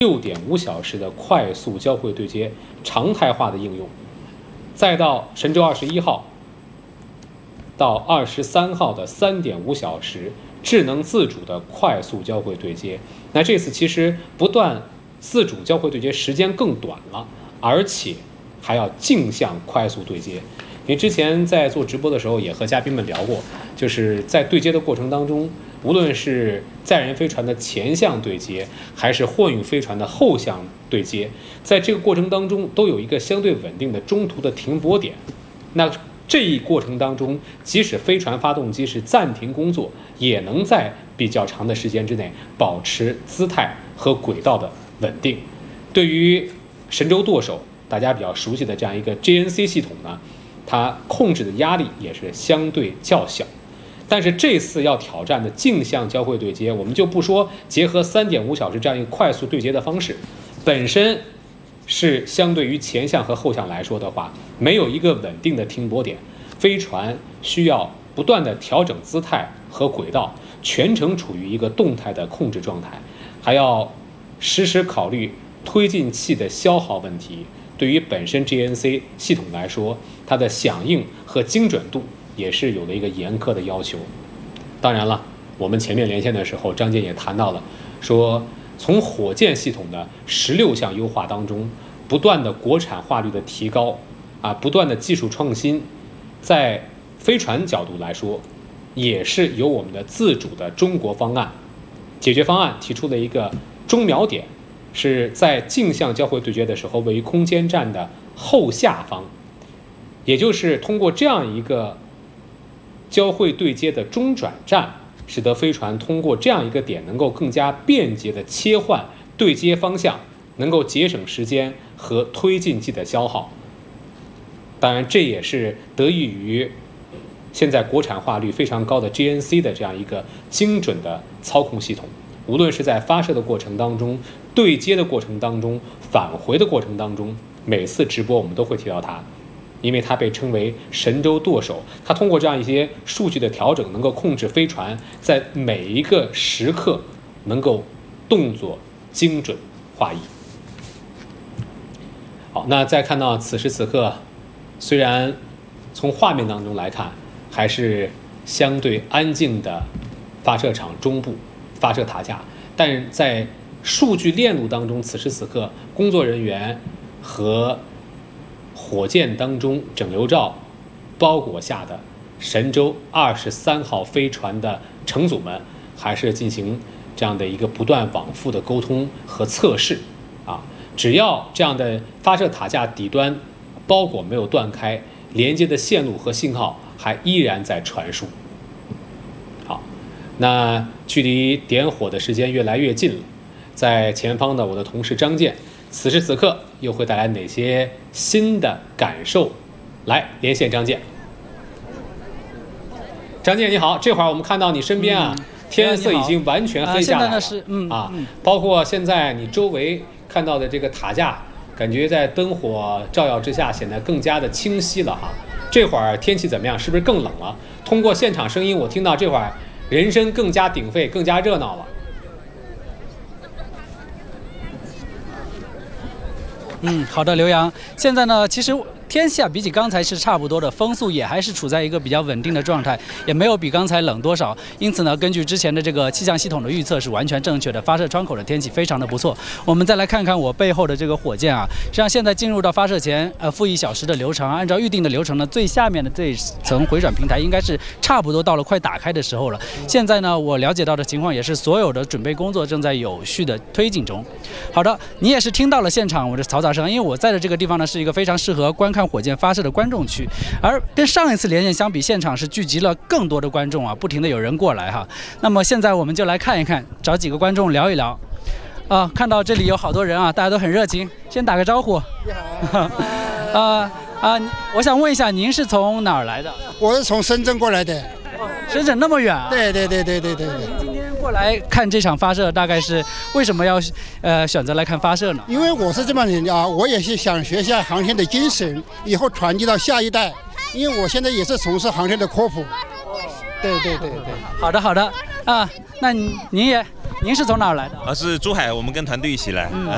6.5小时的快速交会对接常态化的应用，再到神舟21号到23号的3.5小时智能自主的快速交会对接。那这次其实不但自主交会对接时间更短了，而且还要径向快速对接。因为之前在做直播的时候也和嘉宾们聊过，就是在对接的过程当中，无论是载人飞船的前向对接，还是货运飞船的后向对接，在这个过程当中都有一个相对稳定的中途的停泊点。那这一过程当中，即使飞船发动机是暂停工作，也能在比较长的时间之内保持姿态和轨道的稳定。对于神舟舵手大家比较熟悉的这样一个 JNC 系统呢，它控制的压力也是相对较小。但是这次要挑战的径向交会对接，我们就不说结合3.5小时这样一个快速对接的方式，本身是相对于前向和后向来说的话，没有一个稳定的停泊点，飞船需要不断的调整姿态和轨道，全程处于一个动态的控制状态，还要时时考虑推进器的消耗问题。对于本身 GNC 系统来说，它的响应和精准度也是有了一个严苛的要求。当然了，我们前面连线的时候，张健也谈到了，说从火箭系统的16项优化当中，不断的国产化率的提高，不断的技术创新，在飞船角度来说，也是由我们的自主的中国方案解决方案提出了一个中瞄点，是在径向交会对接的时候，位于空间站的后下方，也就是通过这样一个交会对接的中转站，使得飞船通过这样一个点能够更加便捷的切换对接方向，能够节省时间和推进剂的消耗。当然，这也是得益于现在国产化率非常高的 GNC 的这样一个精准的操控系统。无论是在发射的过程当中、对接的过程当中、返回的过程当中，每次直播我们都会提到它，因为它被称为神舟舵手。它通过这样一些数据的调整，能够控制飞船在每一个时刻能够动作精准划一。好，那再看到此时此刻，虽然从画面当中来看还是相对安静的发射场中部发射塔架，但在数据链路当中，此时此刻工作人员和火箭当中整流罩包裹下的神舟23号飞船的乘组们，还是进行这样的一个不断往复的沟通和测试只要这样的发射塔架底端包裹没有断开，连接的线路和信号还依然在传输。好，那距离点火的时间越来越近了，在前方的我的同事张健，此时此刻又会带来哪些新的感受？来连线张健。张健你好，这会儿我们看到你身边天色已经完全黑下来了，包括现在你周围看到的这个塔架，感觉在灯火照耀之下显得更加的清晰了这会儿天气怎么样？是不是更冷了？通过现场声音，我听到这会儿人声更加鼎沸，更加热闹了。 好的，刘洋。现在呢，其实天气比起刚才是差不多的，风速也还是处在一个比较稳定的状态，也没有比刚才冷多少。因此呢，根据之前的这个气象系统的预测是完全正确的，发射窗口的天气非常的不错。我们再来看看我背后的这个火箭实际上现在进入到发射前负1小时的流程，按照预定的流程呢，最下面的这一层回转平台应该是差不多到了快打开的时候了。现在呢，我了解到的情况也是所有的准备工作正在有序的推进中。好的，你也是听到了现场我的嘈杂声，因为我在的这个地方呢是一个非常适合观看火箭发射的观众区，而跟上一次连线相比，现场是聚集了更多的观众不停的有人过来那么现在我们就来看一看，找几个观众聊一聊看到这里有好多人大家都很热情，先打个招呼。 你好。 我想问一下，您是从哪儿来的？ 我是从深圳过来的。 深圳那么远对。 您今天过来看这场发射，大概是为什么要选择来看发射呢？ 因为我是这么人我也是想学一下航天的精神，以后传递到下一代。因为我现在也是从事航天的科普。对。 好的那您是从哪儿来的？ 是珠海，我们跟团队一起来。